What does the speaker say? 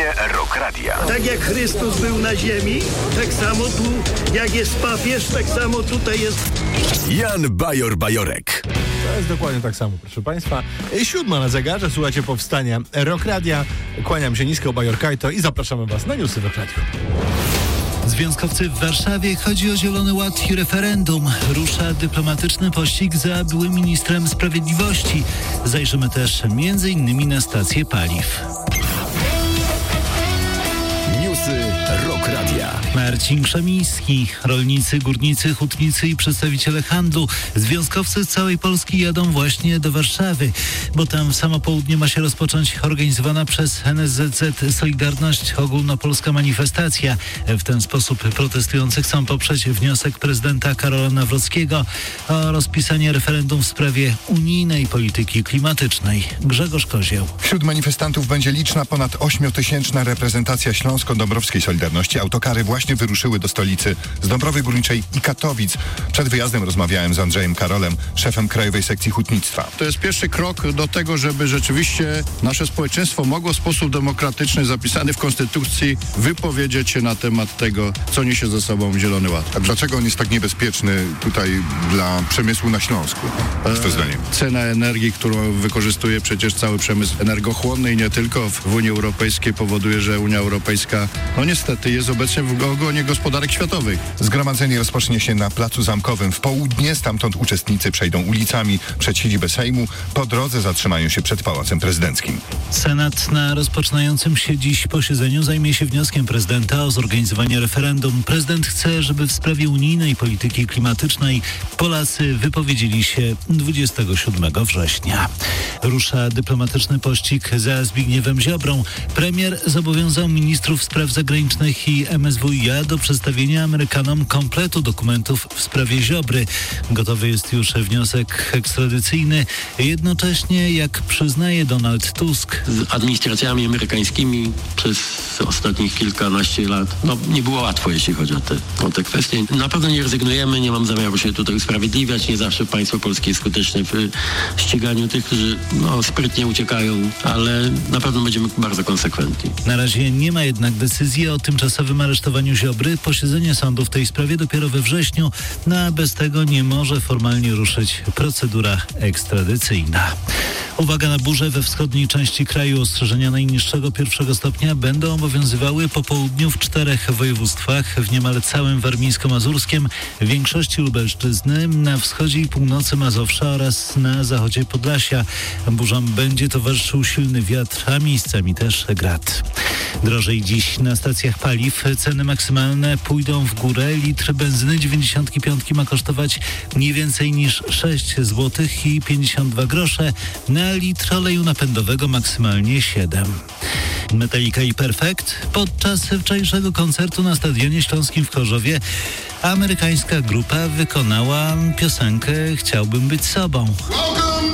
Rock Radia. Tak jak Chrystus był na ziemi, tak samo tu, jak jest papież, tak samo tutaj jest Jan Bajor-Bajorek. To jest dokładnie tak samo, proszę Państwa. 7 na zegarze, słuchajcie powstania Rock Radia. Kłaniam się nisko, Bajorkajto i zapraszamy Was na newsy Rock Radio. Związkowcy w Warszawie, chodzi o Zielony Ład i referendum. Rusza dyplomatyczny pościg za byłym ministrem sprawiedliwości. Zajrzymy też m.in. na stację paliw. Newsy Rock Radia. Marcin Krzemiński. Rolnicy, górnicy, hutnicy i przedstawiciele handlu. Związkowcy z całej Polski jadą właśnie do Warszawy, bo tam w samo południe ma się rozpocząć organizowana przez NSZZ Solidarność ogólnopolska manifestacja. W ten sposób protestujący chcą poprzeć wniosek prezydenta Karola Nawrockiego o rozpisanie referendum w sprawie unijnej polityki klimatycznej. Grzegorz Kozieł. Wśród manifestantów będzie liczna ponad 8-tysięczna reprezentacja Śląsko-Dąbrowskiej Solidarności. Autokary właśnie wyruszyły do stolicy z Dąbrowy Górniczej i Katowic. Przed wyjazdem rozmawiałem z Andrzejem Karolem, szefem Krajowej Sekcji Hutnictwa. To jest pierwszy krok do tego, żeby rzeczywiście nasze społeczeństwo mogło w sposób demokratyczny, zapisany w Konstytucji, wypowiedzieć się na temat tego, co niesie ze sobą Zielony Ład. A dlaczego on jest tak niebezpieczny tutaj dla przemysłu na Śląsku, Twoim zdaniem? Cena energii, którą wykorzystuje przecież cały przemysł energochłonny i nie tylko w Unii Europejskiej, powoduje, że Unia Europejska, no niestety, jest obecnie w ogonie gospodarek światowych. Zgromadzenie rozpocznie się na Placu Zamkowym w południe. Stamtąd uczestnicy przejdą ulicami przed siedzibę Sejmu. Po drodze zatrzymają się przed Pałacem Prezydenckim. Senat na rozpoczynającym się dziś posiedzeniu zajmie się wnioskiem prezydenta o zorganizowanie referendum. Prezydent chce, żeby w sprawie unijnej polityki klimatycznej Polacy wypowiedzieli się 27 września. Rusza dyplomatyczny pościg za Zbigniewem Ziobrą. Premier zobowiązał ministrów spraw zagranicznych i MSWiA do przedstawienia Amerykanom kompletu dokumentów w sprawie Ziobry. Gotowy jest już wniosek ekstradycyjny. Jednocześnie, jak przyznaje Donald Tusk, z administracjami amerykańskimi przez ostatnich kilkanaście lat nie było łatwo, jeśli chodzi o te kwestie. Na pewno nie rezygnujemy, nie mam zamiaru się tutaj usprawiedliwiać. Nie zawsze państwo polskie jest skuteczne w ściganiu tych, którzy sprytnie uciekają, ale na pewno będziemy bardzo konsekwentni. Na razie nie ma jednak decyzji o tymczasowym aresztowaniu Ziobry. Posiedzenie sądu w tej sprawie dopiero we wrześniu, a bez tego nie może formalnie ruszyć procedura ekstradycyjna. Uwaga na burze we wschodniej części kraju. Ostrzeżenia najniższego 1 stopnia będą obowiązywały po południu w 4 województwach, w niemal całym warmińsko-mazurskiem, większości Lubelszczyzny, na wschodzie i północy Mazowsza oraz na zachodzie Podlasia. Burzom będzie towarzyszył silny wiatr, a miejscami też grad. Drożej dziś na stacjach paliw. Ceny maksymalne pójdą w górę. Litr benzyny 95 ma kosztować nie więcej niż 6 zł i 52 grosze. Na litr oleju napędowego maksymalnie 7. Metallica i Perfect. Podczas wczorajszego koncertu na Stadionie Śląskim w Chorzowie amerykańska grupa wykonała piosenkę Chciałbym być sobą.